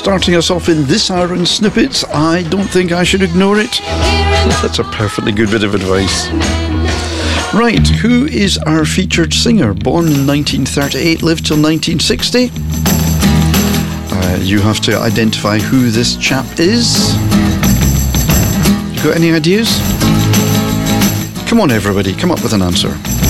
starting us off in this hour in snippets. I don't think I should ignore it. That's a perfectly good bit of advice. Right, who is our featured singer? Born in 1938, lived till 1960. You have to identify who this chap is. You got any ideas? Come on, everybody, come up with an answer.